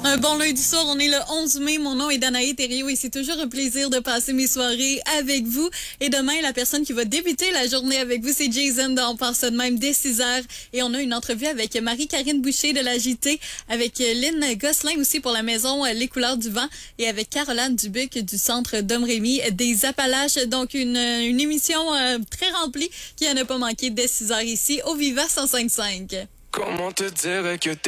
Un bon lundi soir, on est le 11 mai. Mon nom est Danae Thériault et c'est toujours un plaisir de passer mes soirées avec vous. Et demain, la personne qui va débuter la journée avec vous, c'est Jason dans On part ça de même dès 6h. Et on a une entrevue avec Marie-Karine Boucher de la JT, avec Lynn Gosselin aussi pour la maison Les Couleurs du Vent et avec Caroline Dubuc du Centre Domrémy des Appalaches. Donc, une émission très remplie qui en a pas manqué dès 6h ici au Viva 105.5. Comment te dire que t'es